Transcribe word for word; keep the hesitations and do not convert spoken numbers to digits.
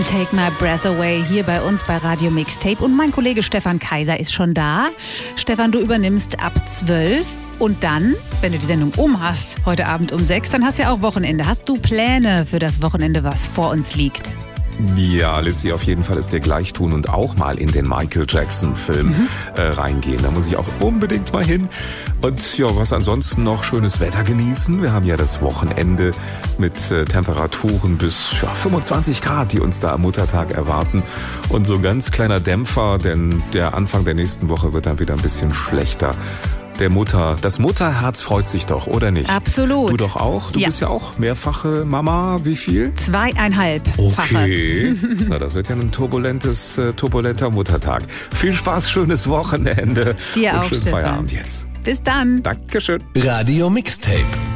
Take My Breath Away hier bei uns bei Radio Mixtape und mein Kollege Stefan Kaiser ist schon da. Stefan, du übernimmst ab zwölf und dann, wenn du die Sendung um hast, heute Abend um sechs, dann hast du ja auch Wochenende. Hast du Pläne für das Wochenende, was vor uns liegt? Ja, Lissy, auf jeden Fall es dir gleich tun und auch mal in den Michael Jackson-Film mhm. äh, reingehen. Da muss ich auch unbedingt mal hin. Und ja, was ansonsten noch, schönes Wetter genießen. Wir haben ja das Wochenende mit äh, Temperaturen bis ja, fünfundzwanzig Grad, die uns da am Muttertag erwarten. Und so ein ganz kleiner Dämpfer, denn der Anfang der nächsten Woche wird dann wieder ein bisschen schlechter. Der Mutter, das Mutterherz freut sich doch, oder nicht? Absolut. Du doch auch? Du ja. bist ja auch mehrfache Mama. Wie viel? Zweieinhalb. Okay. Na, das wird ja ein turbulentes, äh, turbulenter Muttertag. Viel Spaß, schönes Wochenende. Dir und auch, schönen Stefan. Feierabend jetzt. Bis dann. Dankeschön. Radio Mixtape.